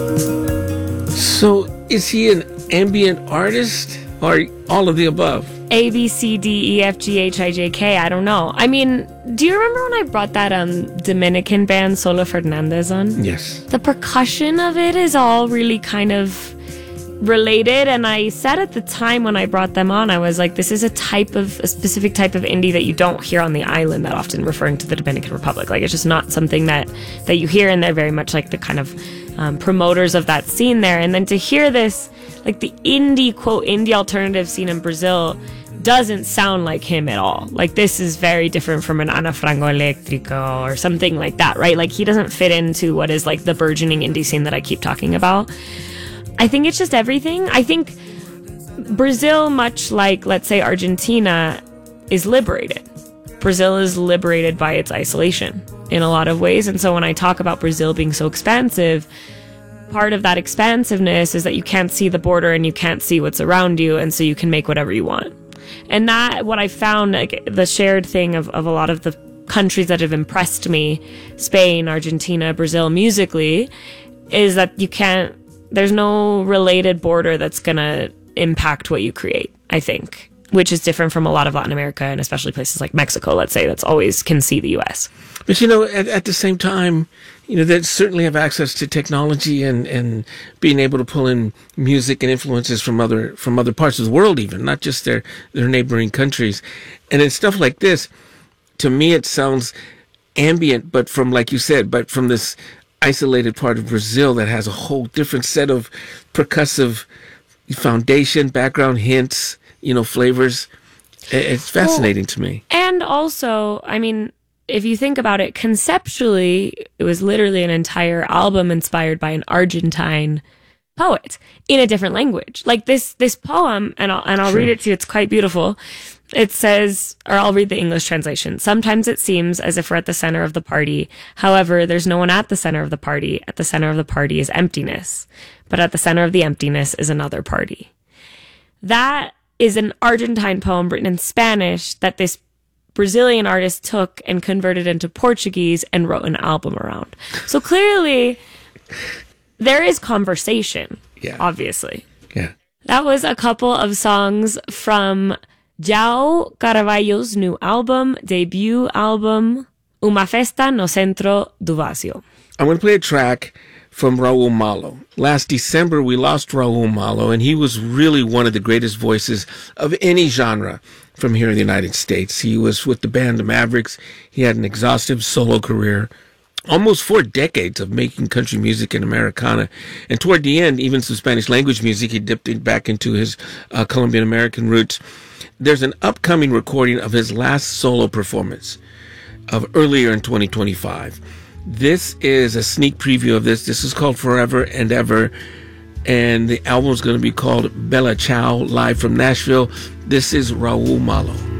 So is he an ambient artist or all of the above? A, B, C, D, E, F, G, H, I, J, K. I don't know. I mean, do you remember when I brought that Dominican band Solo Fernandez on? Yes. The percussion of it is all really kind of related, and I said at the time when I brought them on, I was like, this is a specific type of indie that you don't hear on the island that often, referring to the Dominican Republic. Like, it's just not something that you hear, and they're very much like the kind of promoters of that scene there. And then to hear this, like the indie, quote, indie alternative scene in Brazil doesn't sound like him at all. Like, this is very different from an Ana Frango Eléctrico or something like that, right? Like, he doesn't fit into what is like the burgeoning indie scene that I keep talking about. I think it's just everything. I think Brazil, much like, let's say, Argentina, is liberated. Brazil is liberated by its isolation in a lot of ways. And so when I talk about Brazil being so expansive, part of that expansiveness is that you can't see the border and you can't see what's around you, and so you can make whatever you want. And that, what I found, like, the shared thing of a lot of the countries that have impressed me, Spain, Argentina, Brazil, musically, is that there's no related border that's gonna impact what you create, I think, which is different from a lot of Latin America, and especially places like Mexico, let's say, that's always can see the U.S. But, at the same time, they certainly have access to technology and being able to pull in music and influences from other parts of the world, even, not just their neighboring countries. And in stuff like this, to me, it sounds ambient, but from, like you said, from this isolated part of Brazil that has a whole different set of percussive foundation, background hints, flavors. It's fascinating to me. And also, I mean, if you think about it conceptually, it was literally an entire album inspired by an Argentine poet in a different language. Like this poem, and I'll read it to you. It's quite beautiful. It says, or I'll read the English translation. Sometimes it seems as if we're at the center of the party. However, there's no one at the center of the party. At the center of the party is emptiness. But at the center of the emptiness is another party. That is an Argentine poem written in Spanish that this Brazilian artist took and converted into Portuguese and wrote an album around. So clearly, there is conversation, obviously. Yeah. That was a couple of songs from João Carvalho's new debut album, Uma Festa no Centro do Vazio. I'm going to play a track from Raul Malo. Last December, we lost Raul Malo, and he was really one of the greatest voices of any genre from here in the United States. He was with the band The Mavericks. He had an exhaustive solo career, almost 4 decades of making country music and Americana. And toward the end, even some Spanish language music, he dipped back into his Colombian American roots. There's an upcoming recording of his last solo performance of earlier in 2025. This is a sneak preview of this. This is called Forever and Ever, and the album is going to be called Bella Ciao, live from Nashville. This is Raul Malo.